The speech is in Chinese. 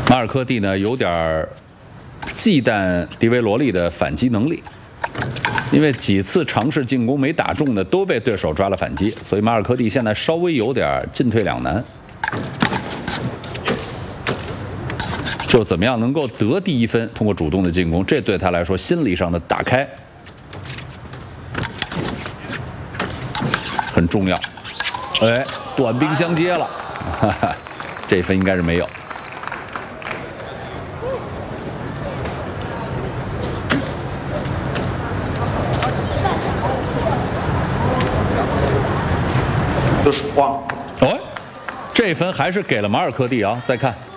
马尔科蒂呢有点忌惮迪维罗利的反击能力，因为几次尝试进攻没打中的都被对手抓了反击，所以马尔科蒂现在稍微有点进退两难。就怎么样能够得第1分，通过主动的进攻，这对他来说心理上的打开很重要。哎，短兵相接了，哈哈，这分应该是没有。 都是慌。 哦，这分还是给了马尔科蒂啊！再看。